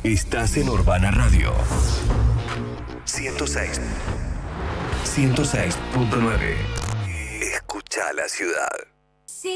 Estás en Urbana Radio 106. 106.9. Escucha la ciudad.